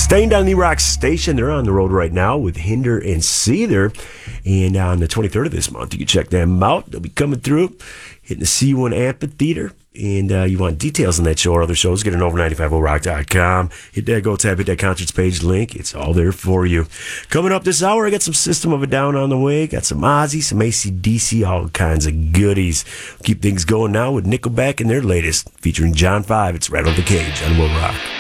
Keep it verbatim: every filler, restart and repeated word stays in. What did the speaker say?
Staying down the Rock Station, they're on the road right now with Hinder and Seether. And on the twenty-third of this month, you can check them out. They'll be coming through, hitting the C one Amphitheater. And uh, you want details on that show or other shows, get an over nine five oh rock dot com. Hit that Go Tab, hit that concerts page link. It's all there for you. Coming up this hour, I got some System of a Down on the way. Got some Ozzy, some A C D C, all kinds of goodies. Keep things going now with Nickelback and their latest, featuring John five. It's Rattle the Cage on Will Rock.